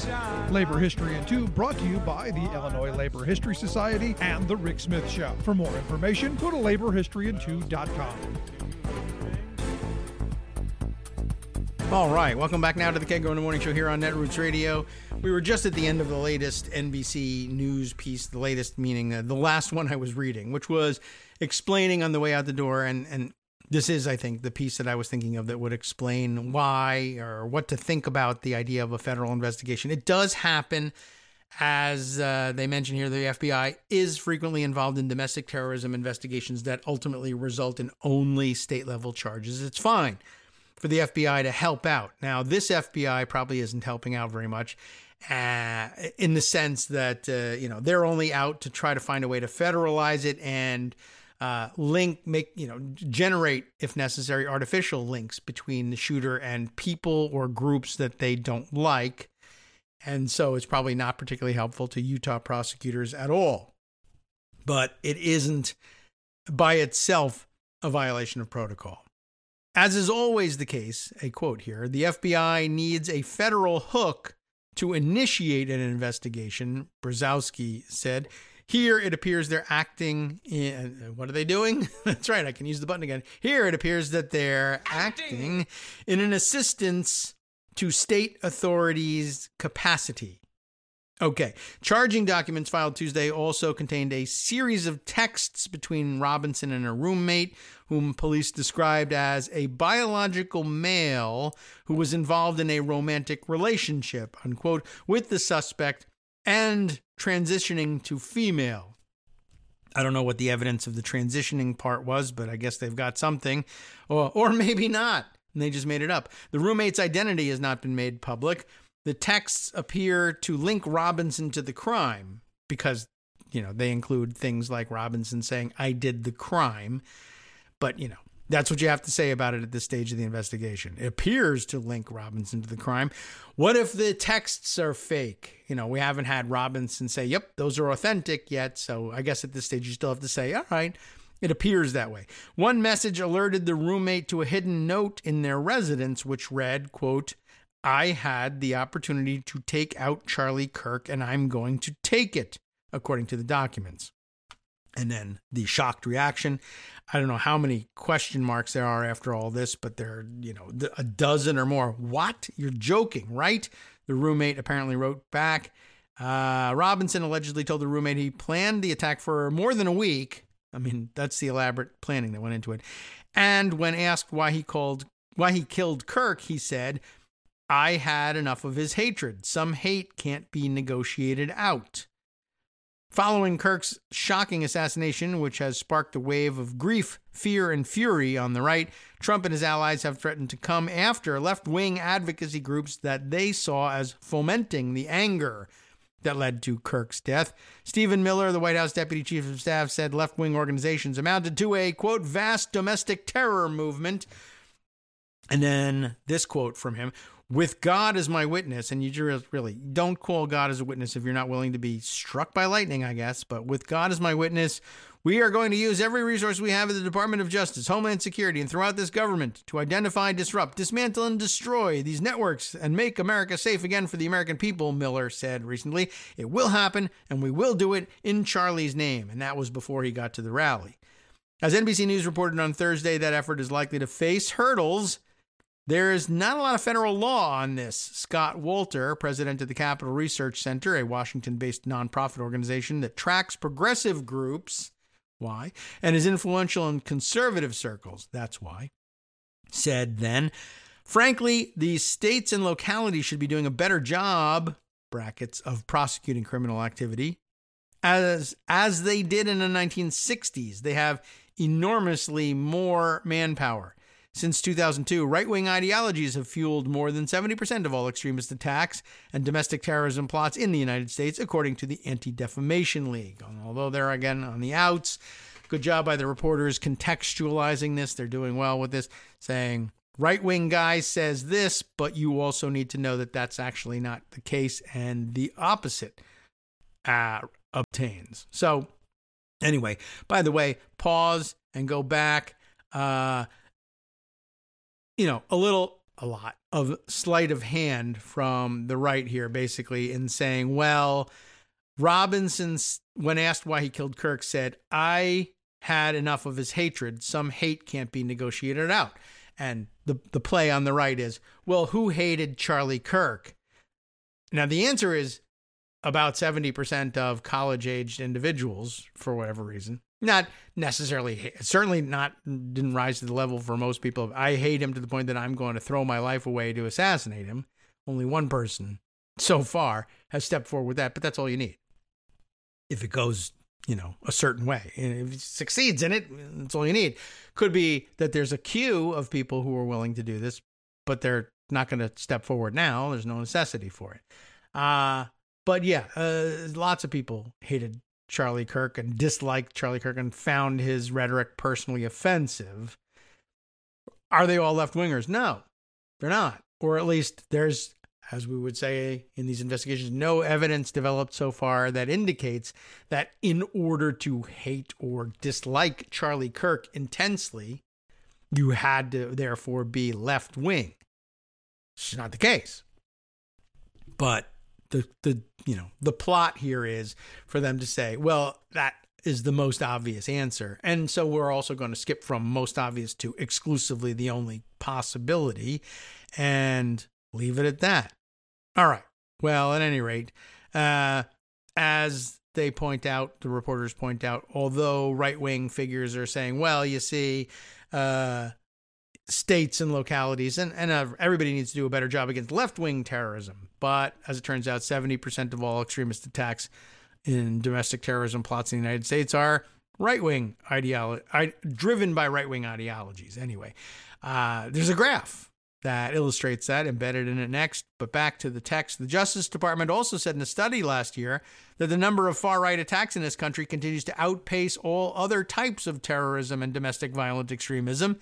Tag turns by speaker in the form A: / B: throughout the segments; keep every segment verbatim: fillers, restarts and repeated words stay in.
A: Labor History in Two, brought to you by the Illinois Labor History Society and The Rick Smith Show. For more information, go to labor history in two dot com.
B: All right, welcome back now to the Kegro in the Morning Show here on Netroots Radio. We were just at the end of the latest N B C News piece, the latest meaning uh, the last one I was reading, which was explaining on the way out the door, and, and this is, I think, the piece that I was thinking of that would explain why or what to think about the idea of a federal investigation. It does happen, as uh, they mention here, the F B I is frequently involved in domestic terrorism investigations that ultimately result in only state-level charges. It's fine for the F B I to help out. Now, this F B I probably isn't helping out very much uh, in the sense that, uh, you know, they're only out to try to find a way to federalize it and Uh, link, make, you know, generate, if necessary, artificial links between the shooter and people or groups that they don't like. And so it's probably not particularly helpful to Utah prosecutors at all. But it isn't by itself a violation of protocol. As is always the case, a quote here, the F B I needs a federal hook to initiate an investigation, Brzezowski said. Here, it appears they're acting in, what are they doing? That's right, I can use the button again. Here, it appears that they're acting, acting in an assistance to state authorities' capacity. Okay, charging documents filed Tuesday also contained a series of texts between Robinson and a roommate, whom police described as a biological male who was involved in a romantic relationship, unquote, with the suspect, and transitioning to female. I don't know what the evidence of the transitioning part was, but I guess they've got something, or or maybe not, and they just made it up. The roommate's identity has not been made public. The texts appear to link Robinson to the crime because, you know, they include things like Robinson saying, "I did the crime," but, you know, that's what you have to say about it at this stage of the investigation. It appears to link Robinson to the crime. What if the texts are fake? You know, we haven't had Robinson say, yep, those are authentic yet. So I guess at this stage you still have to say, all right, it appears that way. One message alerted the roommate to a hidden note in their residence, which read, quote, "I had the opportunity to take out Charlie Kirk and I'm going to take it," according to the documents. And then the shocked reaction. I don't know how many question marks there are after all this, but there are, you know, a dozen or more. What? You're joking, right? The roommate apparently wrote back. Uh, Robinson allegedly told the roommate he planned the attack for more than a week. I mean, that's the elaborate planning that went into it. And when asked why he called, why he killed Kirk, he said, "I had enough of his hatred. Some hate can't be negotiated out." Following Kirk's shocking assassination, which has sparked a wave of grief, fear, and fury on the right, Trump and his allies have threatened to come after left-wing advocacy groups that they saw as fomenting the anger that led to Kirk's death. Stephen Miller, the White House Deputy Chief of Staff, said left-wing organizations amounted to a, quote, "vast domestic terror movement." And then this quote from him, "With God as my witness," and you really don't call God as a witness if you're not willing to be struck by lightning, I guess, but "with God as my witness, we are going to use every resource we have at the Department of Justice, Homeland Security, and throughout this government to identify, disrupt, dismantle, and destroy these networks and make America safe again for the American people," Miller said recently. "It will happen, and we will do it in Charlie's name." And that was before he got to the rally. As N B C News reported on Thursday, that effort is likely to face hurdles. There is not a lot of federal law on this. Scott Walter, president of the Capital Research Center, a Washington-based nonprofit organization that tracks progressive groups, why, and is influential in conservative circles, that's why, said then, "Frankly, the states and localities should be doing a better job, brackets, of prosecuting criminal activity, as, as they did in the nineteen sixties. They have enormously more manpower. Since two thousand two, right-wing ideologies have fueled more than seventy percent of all extremist attacks and domestic terrorism plots in the United States, according to the Anti-Defamation League." And although they're, again, on the outs, good job by the reporters contextualizing this. They're doing well with this, saying, right-wing guy says this, but you also need to know that that's actually not the case, and the opposite uh, obtains. So, anyway, by the way, pause and go back. Uh... You know, a little a lot of sleight of hand from the right here, basically, in saying, well, Robinson, when asked why he killed Kirk, said, I had enough of his hatred. Some hate can't be negotiated out. And the, the play on the right is, well, who hated Charlie Kirk? Now, the answer is about seventy percent of college-aged individuals, for whatever reason. Not necessarily, certainly not, didn't rise to the level for most people. I hate him to the point that I'm going to throw my life away to assassinate him. Only one person so far has stepped forward with that, but that's all you need. If it goes, you know, a certain way, and if he succeeds in it, that's all you need. Could be that there's a queue of people who are willing to do this, but they're not going to step forward now. There's no necessity for it. Uh, but yeah, uh, lots of people hated Charlie Kirk and disliked Charlie Kirk and found his rhetoric personally offensive. Are they all left-wingers? No, they're not. Or at least there's, as we would say in these investigations, no evidence developed so far that indicates that in order to hate or dislike Charlie Kirk intensely, you had to therefore be left-wing. It's not the case. But The, the you know, the plot here is for them to say, well, that is the most obvious answer. And so we're also going to skip from most obvious to exclusively the only possibility and leave it at that. All right. Well, at any rate, uh, as they point out, the reporters point out, although right-wing figures are saying, well, you see, uh, states and localities, and, and uh, everybody needs to do a better job against left-wing terrorism. But as it turns out, seventy percent of all extremist attacks in domestic terrorism plots in the United States are right-wing ideology, driven by right-wing ideologies. Anyway, uh, there's a graph that illustrates that embedded in it next. But back to the text. The Justice Department also said in a study last year that the number of far-right attacks in this country continues to outpace all other types of terrorism and domestic violent extremism.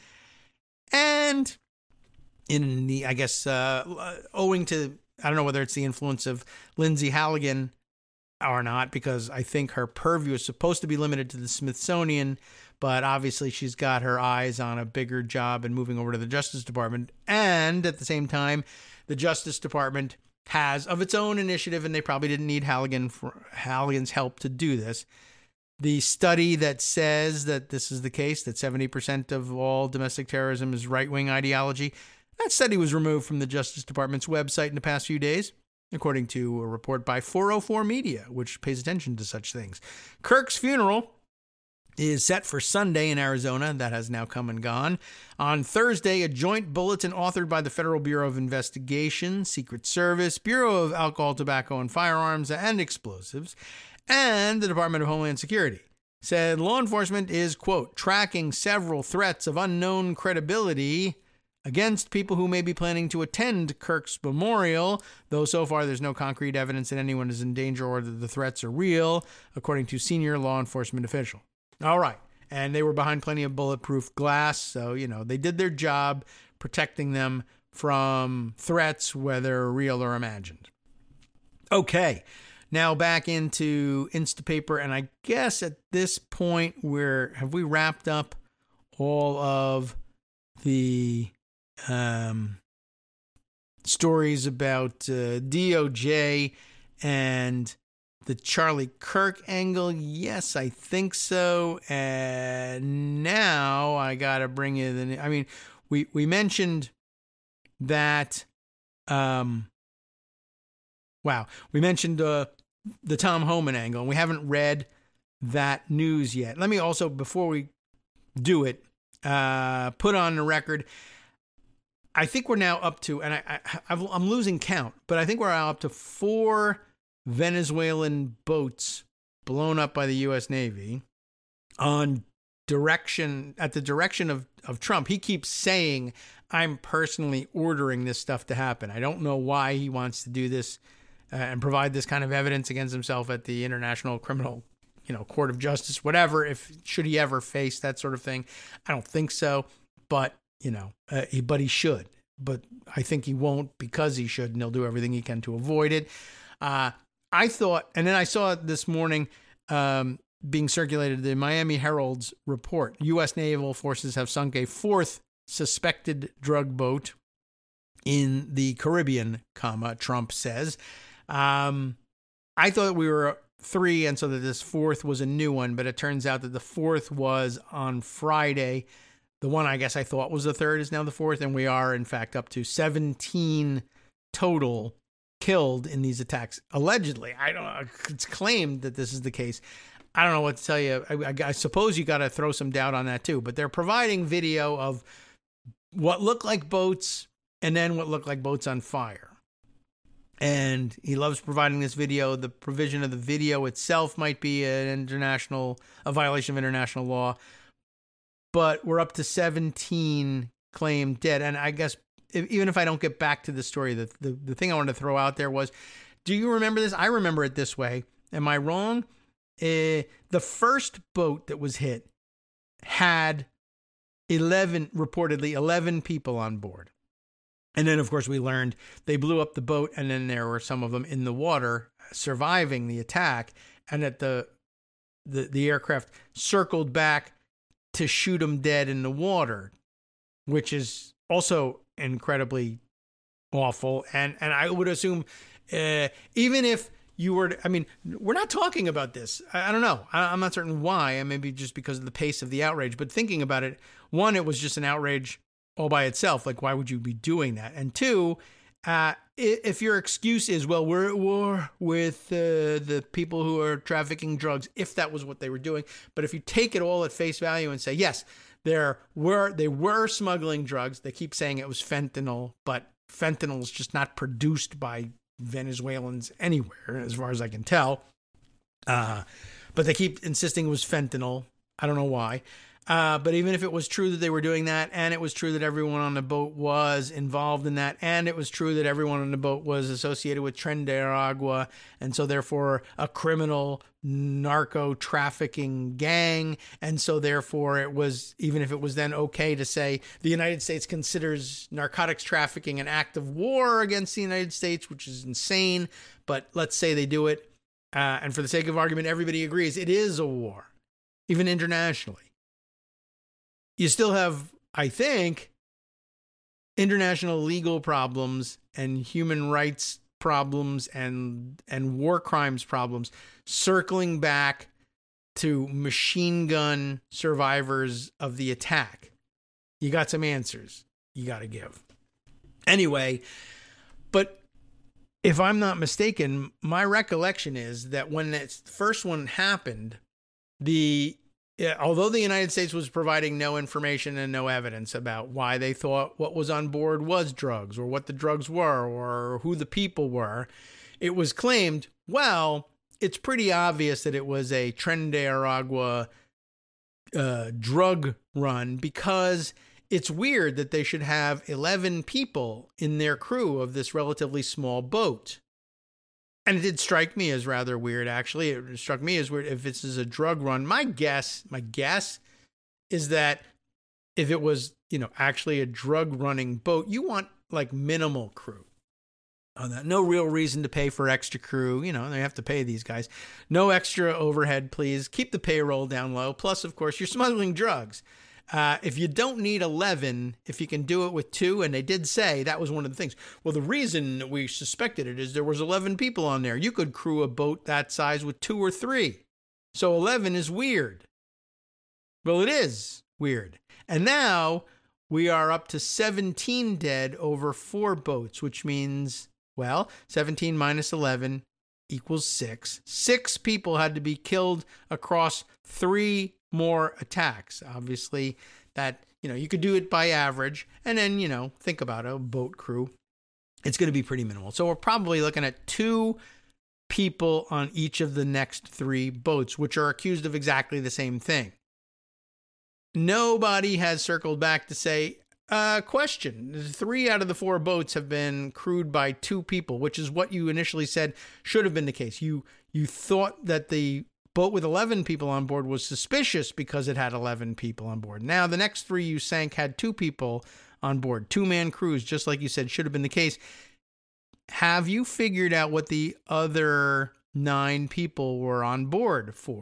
B: And in the, I guess, uh, owing to, I don't know whether it's the influence of Lindsay Halligan or not, because I think her purview is supposed to be limited to the Smithsonian, but obviously she's got her eyes on a bigger job and moving over to the Justice Department. And at the same time, the Justice Department has, of its own initiative, and they probably didn't need Halligan for Halligan's help to do this, the study that says that this is the case, that seventy percent of all domestic terrorism is right-wing ideology, that study was removed from the Justice Department's website in the past few days, according to a report by four oh four Media, which pays attention to such things. Kirk's funeral is set for Sunday in Arizona. That has now come and gone. On Thursday, a joint bulletin authored by the Federal Bureau of Investigation, Secret Service, Bureau of Alcohol, Tobacco, and Firearms and Explosives, and the Department of Homeland Security said law enforcement is, quote, tracking several threats of unknown credibility against people who may be planning to attend Kirk's memorial, though so far there's no concrete evidence that anyone is in danger or that the threats are real, according to senior law enforcement official. All right. And they were behind plenty of bulletproof glass, so, you know, they did their job protecting them from threats, whether real or imagined. Okay. Now back into Instapaper, and I guess at this point we're have we wrapped up all of the um, stories about uh, D O J and the Charlie Kirk angle? Yes, I think so. And now I gotta bring you the. I mean, we we mentioned that. Um, wow, we mentioned uh, the Tom Homan angle, and we haven't read that news yet. Let me also, before we do it, uh, put on the record. I think we're now up to, and I, I I'm losing count, but I think we're now up to four Venezuelan boats blown up by the U S Navy on direction at the direction of, of Trump. He keeps saying, I'm personally ordering this stuff to happen. I don't know why he wants to do this uh, and provide this kind of evidence against himself at the International Criminal, you know, Court of Justice, whatever, if should he ever face that sort of thing. I don't think so, but, you know, uh, he, but he should. But I think he won't because he should, and he'll do everything he can to avoid it. Uh, I thought, and then I saw it this morning um, being circulated, the Miami Herald's report. U S naval forces have sunk a fourth suspected drug boat in the Caribbean, comma, Trump says. Um, I thought we were three, and so that this fourth was a new one, but it turns out that the fourth was on Friday. The one I guess I thought was the third is now the fourth, and we are, in fact, up to seventeen total killed in these attacks. Allegedly. I don't know. It's claimed that this is the case. I don't know what to tell you. I, I, I suppose you got to throw some doubt on that too, but they're providing video of what look like boats and then what look like boats on fire. And he loves providing this video. The provision of the video itself might be an international, a violation of international law, but we're up to seventeen claimed dead. And I guess if, even if I don't get back to the story, the, the, the thing I wanted to throw out there was, do you remember this? I remember it this way. Am I wrong? Uh, the first boat that was hit had eleven, reportedly eleven people on board. And then, of course, we learned they blew up the boat, and then there were some of them in the water surviving the attack, and that the the, the aircraft circled back to shoot them dead in the water, which is also incredibly awful. And and I would assume uh, even if you were to, I mean, we're not talking about this. I, I don't know. I, I'm not certain why, and maybe just because of the pace of the outrage. But thinking about it, one, it was just an outrage all by itself. Like, why would you be doing that? And two, uh, if your excuse is, well, we're at war with uh, the people who are trafficking drugs, if that was what they were doing. But if you take it all at face value and say, yes, there were they were smuggling drugs. They keep saying it was fentanyl, but fentanyl is just not produced by Venezuelans anywhere, as far as I can tell. Uh, but they keep insisting it was fentanyl. I don't know why. Uh, but even if it was true that they were doing that, and it was true that everyone on the boat was involved in that, and it was true that everyone on the boat was associated with Tren de Aragua, and so therefore a criminal narco trafficking gang, and so therefore it was, even if it was then okay to say the United States considers narcotics trafficking an act of war against the United States, which is insane, but let's say they do it, uh, and for the sake of argument, everybody agrees it is a war, even internationally. You still have, I think, international legal problems and human rights problems and and war crimes problems circling back to machine gun survivors of the attack. You got some answers you got to give. Anyway, but if I'm not mistaken, my recollection is that when that first one happened, the Yeah, although the United States was providing no information and no evidence about why they thought what was on board was drugs or what the drugs were or who the people were, it was claimed, well, it's pretty obvious that it was a Tren de Aragua uh, drug run because it's weird that they should have eleven people in their crew of this relatively small boat. And it did strike me as rather weird, actually. It struck me as weird if this is a drug run. My guess, my guess is that if it was, you know, actually a drug running boat, you want like minimal crew on that. No real reason to pay for extra crew. You know, they have to pay these guys. No extra overhead, please. Keep the payroll down low. Plus, of course, you're smuggling drugs. Uh, if you don't need eleven, if you can do it with two, and they did say that was one of the things. Well, the reason we suspected it is there was eleven people on there. You could crew a boat that size with two or three. So eleven is weird. Well, it is weird. And now we are up to seventeen dead over four boats, which means, well, seventeen minus eleven equals six. Six people had to be killed across three more attacks. Obviously, that, you know, you could do it by average, and then, you know, think about a boat crew. It's going to be pretty minimal. So we're probably looking at two people on each of the next three boats, which are accused of exactly the same thing. Nobody has circled back to say, uh, question, three out of the four boats have been crewed by two people, which is what you initially said should have been the case. You, you thought that the boat with eleven people on board was suspicious because it had eleven people on board. Now, the next three you sank had two people on board, two-man crews, just like you said should have been the case. Have you figured out what the other nine people were on board for?